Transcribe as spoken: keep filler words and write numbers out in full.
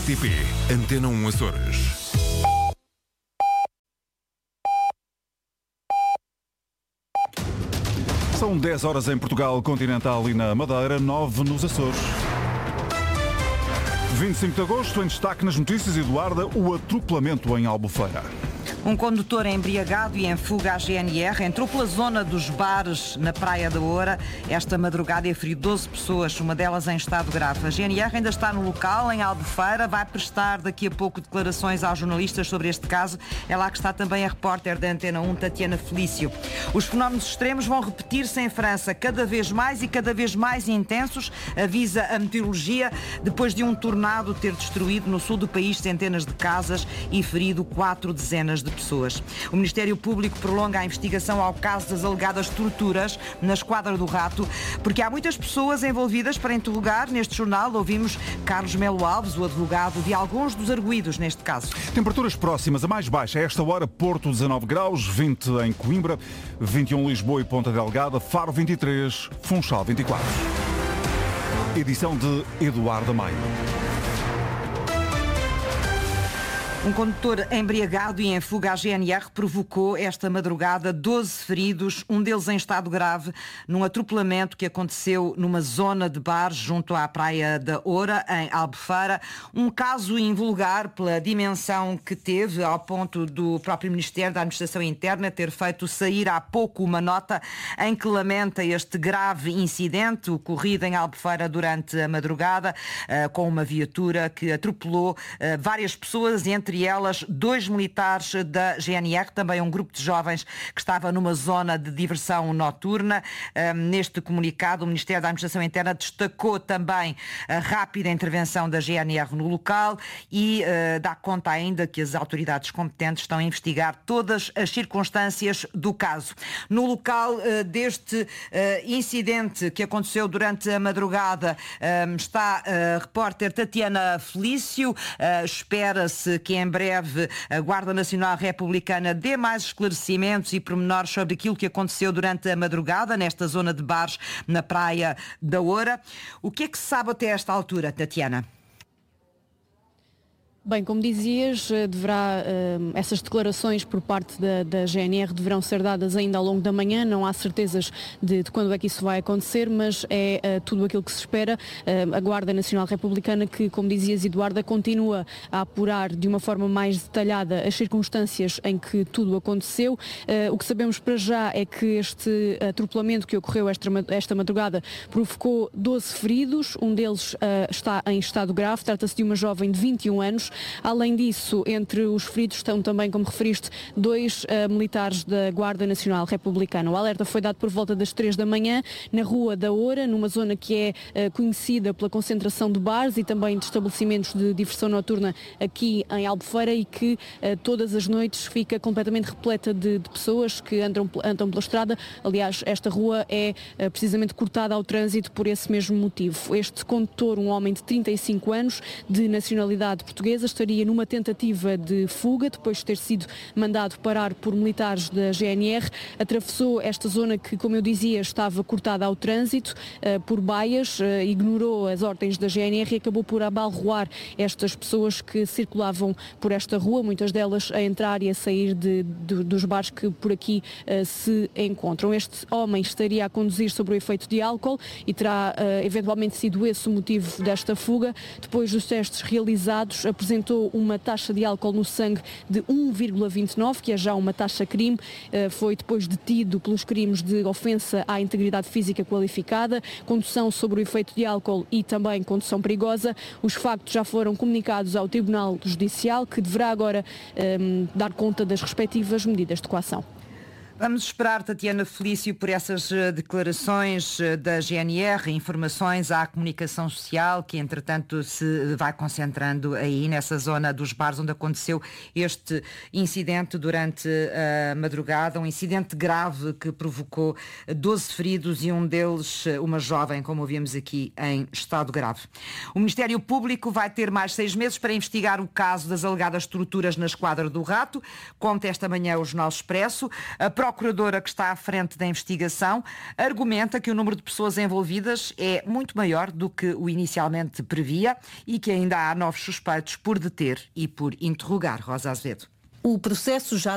R T P Antena um Açores. São dez horas em Portugal continental e na Madeira, nove nos Açores. vinte e cinco de agosto, em destaque nas notícias, Eduarda, o atropelamento em Albufeira. Um condutor embriagado e em fuga à G N R entrou pela zona dos bares na Praia da Oura esta madrugada e feriu doze pessoas, uma delas em estado grave. A G N R ainda está no local, em Albufeira, vai prestar daqui a pouco declarações aos jornalistas sobre este caso. É lá que está também a repórter da Antena um, Tatiana Felício. Os fenómenos extremos vão repetir-se em França, cada vez mais e cada vez mais intensos, avisa a meteorologia, depois de um tornado ter destruído no sul do país centenas de casas e ferido quatro dezenas de pessoas. O Ministério Público prolonga a investigação ao caso das alegadas torturas na Esquadra do Rato, porque há muitas pessoas envolvidas para interrogar. Neste jornal ouvimos Carlos Melo Alves, o advogado de alguns dos arguidos neste caso. Temperaturas próximas, a mais baixa a esta hora, Porto dezanove graus, vinte em Coimbra, vinte e um Lisboa e Ponta Delgada, Faro vinte e três, Funchal vinte e quatro. Edição de Eduardo Maio. Um condutor embriagado e em fuga à G N R provocou esta madrugada doze feridos, um deles em estado grave, num atropelamento que aconteceu numa zona de bares junto à Praia da Oura, em Albufeira. Um caso invulgar pela dimensão que teve, ao ponto do próprio Ministério da Administração Interna ter feito sair há pouco uma nota em que lamenta este grave incidente ocorrido em Albufeira durante a madrugada, com uma viatura que atropelou várias pessoas, entre elas dois militares da G N R, também um grupo de jovens que estava numa zona de diversão noturna. Neste comunicado, o Ministério da Administração Interna destacou também a rápida intervenção da G N R no local e uh, dá conta ainda que as autoridades competentes estão a investigar todas as circunstâncias do caso. No local uh, deste uh, incidente que aconteceu durante a madrugada um, está a repórter Tatiana Felício. Uh, espera-se que em breve a Guarda Nacional Republicana dê mais esclarecimentos e pormenores sobre aquilo que aconteceu durante a madrugada nesta zona de bares na Praia da Oura. O que é que se sabe até esta altura, Tatiana? Bem, como dizias, deverá, essas declarações por parte da, da G N R deverão ser dadas ainda ao longo da manhã. Não há certezas de, de quando é que isso vai acontecer, mas é uh, tudo aquilo que se espera. Uh, a Guarda Nacional Republicana, que, como dizias, Eduarda, continua a apurar de uma forma mais detalhada as circunstâncias em que tudo aconteceu. Uh, o que sabemos para já é que este atropelamento que ocorreu esta, esta madrugada provocou doze feridos. Um deles uh, está em estado grave. Trata-se de uma jovem de vinte e um anos. Além disso, entre os feridos estão também, como referiste, dois uh, militares da Guarda Nacional Republicana. O alerta foi dado por volta das três da manhã, na Rua da Oura, numa zona que é uh, conhecida pela concentração de bares e também de estabelecimentos de diversão noturna aqui em Albufeira e que uh, todas as noites fica completamente repleta de, de pessoas que andam, andam pela estrada. Aliás, esta rua é uh, precisamente cortada ao trânsito por esse mesmo motivo. Este condutor, um homem de trinta e cinco anos, de nacionalidade portuguesa, estaria numa tentativa de fuga, depois de ter sido mandado parar por militares da G N R, atravessou esta zona que, como eu dizia, estava cortada ao trânsito uh, por baias, uh, ignorou as ordens da G N R e acabou por abalroar estas pessoas que circulavam por esta rua, muitas delas a entrar e a sair de, de, dos bares que por aqui uh, se encontram. Este homem estaria a conduzir sob o efeito de álcool e terá uh, eventualmente sido esse o motivo desta fuga. Depois dos testes realizados, apresentou uma taxa de álcool no sangue de um vírgula vinte e nove, que é já uma taxa crime. Foi depois detido pelos crimes de ofensa à integridade física qualificada, condução sob o efeito de álcool e também condução perigosa. Os factos já foram comunicados ao Tribunal Judicial, que deverá agora um, dar conta das respectivas medidas de coação. Vamos esperar, Tatiana Felício, por essas declarações da G N R, informações à comunicação social, que entretanto se vai concentrando aí nessa zona dos bares onde aconteceu este incidente durante a madrugada, um incidente grave que provocou doze feridos e um deles uma jovem, como ouvimos aqui, em estado grave. O Ministério Público vai ter mais seis meses para investigar o caso das alegadas torturas na Esquadra do Rato, conta esta manhã o Jornal Expresso. A procuradora que está à frente da investigação argumenta que o número de pessoas envolvidas é muito maior do que o inicialmente previa e que ainda há novos suspeitos por deter e por interrogar. Rosa Azevedo. O processo já